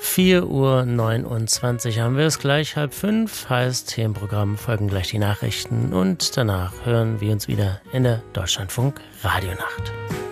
4:29 Uhr haben wir es gleich, 4:30, heißt hier im Programm folgen gleich die Nachrichten und danach hören wir uns wieder in der Deutschlandfunk Radionacht.